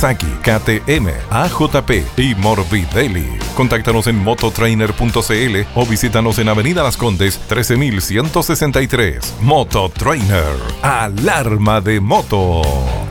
Kawasaki, KTM, AJP y Morbidelli. Contáctanos en mototrainer.cl o visítanos en Avenida Las Condes 13163. Mototrainer, alarma de moto.